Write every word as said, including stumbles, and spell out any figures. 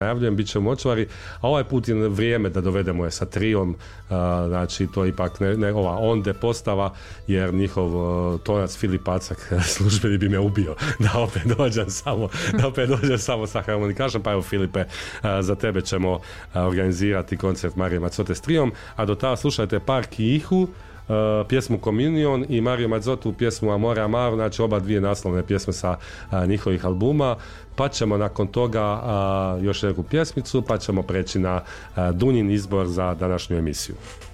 najavljujem, bit će u Močvari, a ovaj put je vrijeme da dovedemo je sa triom, a, znači to ipak ne, ne ova onde postava, jer njihov a, tonac Filip Pacak službeni bi me ubio da opet dođem samo, da opet dođem samo sa harmonikašom, pa evo Filipe, a, za tebe ćemo a, organizirati koncert Marije Mazzotte s triom, a do tada slušajte Park i Ihu, Uh, pjesmu Communion i Mario Mazzottu pjesmu Amore Amaro, znači oba dvije naslovne pjesme sa uh, njihovih albuma, pa ćemo nakon toga uh, još neku pjesmicu, pa ćemo preći na uh, Dunjin izbor za današnju emisiju.